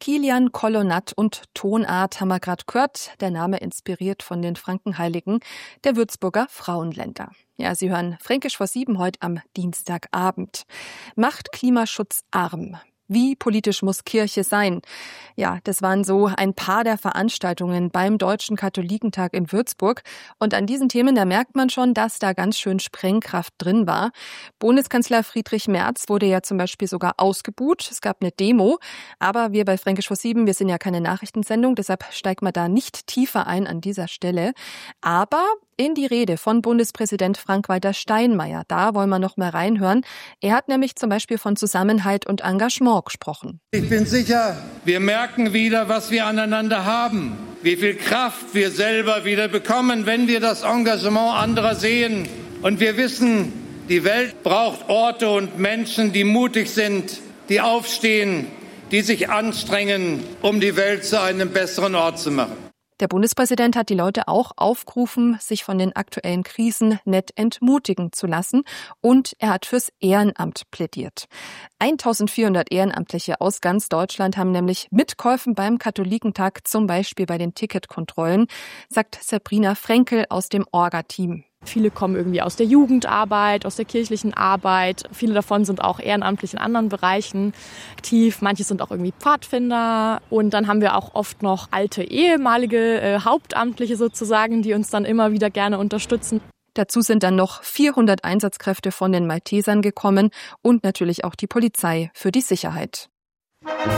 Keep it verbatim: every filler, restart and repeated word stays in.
Kilian Kolonat und Tonart haben wir gerade gehört. Der Name inspiriert von den Frankenheiligen, der Würzburger Frauenländer. Ja, Sie hören Fränkisch vor sieben heute am Dienstagabend. Macht Klimaschutz arm. Wie politisch muss Kirche sein? Ja, das waren so ein paar der Veranstaltungen beim Deutschen Katholikentag in Würzburg. Und an diesen Themen, da merkt man schon, dass da ganz schön Sprengkraft drin war. Bundeskanzler Friedrich Merz wurde ja zum Beispiel sogar ausgebuht. Es gab eine Demo. Aber wir bei Fränkisch vor sieben, wir sind ja keine Nachrichtensendung, deshalb steigen wir da nicht tiefer ein an dieser Stelle. Aber in die Rede von Bundespräsident Frank-Walter Steinmeier, da wollen wir noch mal reinhören. Er hat nämlich zum Beispiel von Zusammenhalt und Engagement gesprochen. Ich bin sicher, wir merken wieder, was wir aneinander haben, wie viel Kraft wir selber wieder bekommen, wenn wir das Engagement anderer sehen. Und wir wissen, die Welt braucht Orte und Menschen, die mutig sind, die aufstehen, die sich anstrengen, um die Welt zu einem besseren Ort zu machen. Der Bundespräsident hat die Leute auch aufgerufen, sich von den aktuellen Krisen nicht entmutigen zu lassen, und er hat fürs Ehrenamt plädiert. eintausendvierhundert Ehrenamtliche aus ganz Deutschland haben nämlich mitgeholfen beim Katholikentag, zum Beispiel bei den Ticketkontrollen, sagt Sabrina Frenkel aus dem Orga-Team. Viele kommen irgendwie aus der Jugendarbeit, aus der kirchlichen Arbeit. Viele davon sind auch ehrenamtlich in anderen Bereichen aktiv. Manche sind auch irgendwie Pfadfinder. Und dann haben wir auch oft noch alte ehemalige äh, Hauptamtliche sozusagen, die uns dann immer wieder gerne unterstützen. Dazu sind dann noch vierhundert Einsatzkräfte von den Maltesern gekommen und natürlich auch die Polizei für die Sicherheit.